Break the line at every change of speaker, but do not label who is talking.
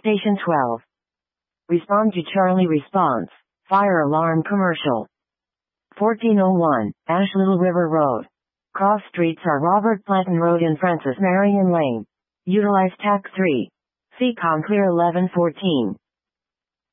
Station 12. Respond to Charlie response. Fire alarm commercial. 1401, Ash Little River Road. Cross streets are Robert Platton Road and Francis Marion Lane. Utilize TAC 3. CCOM clear 1114.